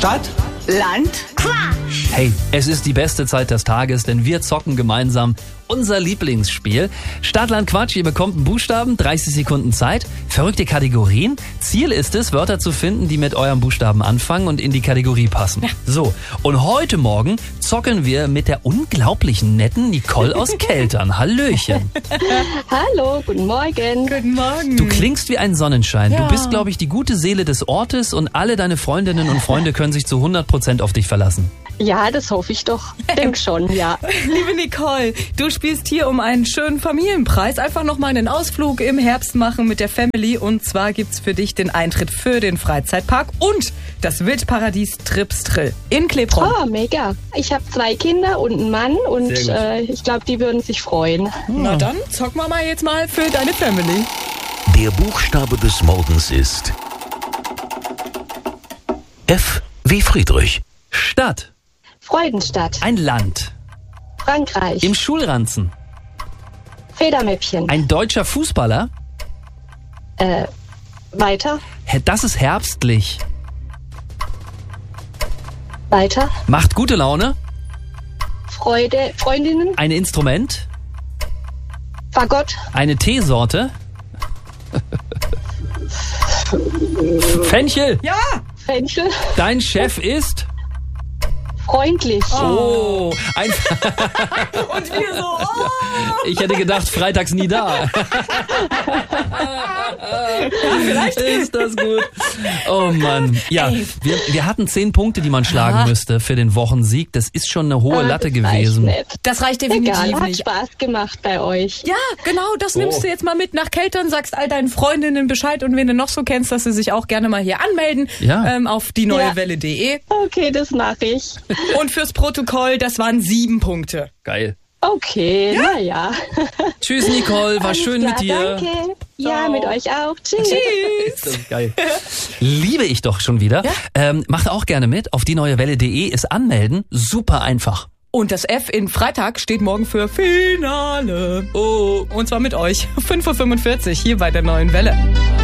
Stadt, Land, Quatsch. Hey, es ist die beste Zeit des Tages, denn wir zocken gemeinsam unser Lieblingsspiel. Stadt, Land, Quatsch, ihr bekommt einen Buchstaben, 30 Sekunden Zeit, verrückte Kategorien. Ziel ist es, Wörter zu finden, die mit eurem Buchstaben anfangen und in die Kategorie passen. Ja. So, und heute Morgen zocken wir mit der unglaublichen netten Nicole aus Keltern. Hallöchen. Hallo, guten Morgen. Guten Morgen. Du klingst wie ein Sonnenschein. Ja. Du bist, glaube ich, die gute Seele des Ortes und alle deine Freundinnen und Freunde können sich zu 100% auf dich verlassen. Ja, das hoffe ich doch. Denk schon, ja. Liebe Nicole, du spielst hier um einen schönen Familienpreis. Einfach nochmal einen Ausflug im Herbst machen mit der Family. Und zwar gibt's für dich den Eintritt für den Freizeitpark und das Wildparadies Tripstrill in Klebron. Oh, mega. Ich habe 2 Kinder und einen Mann und ich glaube, die würden sich freuen. Na dann, zocken wir mal jetzt mal für deine Family. Der Buchstabe des Morgens ist F wie Friedrich. Stadt. Freudenstadt, Ein Land. Frankreich, Im Schulranzen. Federmäppchen. Ein deutscher Fußballer. Weiter, Das ist herbstlich. weiter. Macht gute Laune. Freude, Freundinnen, Ein Instrument. Fagott, Eine Teesorte. Fenchel. Ja! Fenchel, Dein Chef ist. freundlich. Oh, Und wir so, oh! ich hätte gedacht, freitags nie da. Vielleicht. Ist das gut. Oh Mann. Ja, Ey. wir hatten 10 Punkte, die man schlagen müsste für den Wochensieg. Das ist schon eine hohe Latte das reicht gewesen. nicht. Das reicht definitiv Egal, hat nicht. Spaß gemacht bei euch. Ja, genau, das nimmst du jetzt mal mit nach Keltern, sagst all deinen Freundinnen Bescheid und wen du noch so kennst, dass sie sich auch gerne mal hier anmelden Ja. auf dieneuewelle.de. Okay, das mache ich. Und fürs Protokoll, das waren 7 Punkte. Geil. Okay, naja. Tschüss, Nicole. War schön mit dir. Danke. Ja, mit euch auch. Tschüss. Ist das geil. Liebe ich doch schon wieder. Ja? Macht auch gerne mit. Auf dieneuewelle.de ist anmelden. Super einfach. Und das F in Freitag steht morgen für Finale. Oh. Und zwar mit euch. 5:45 Uhr hier bei der Neuen Welle.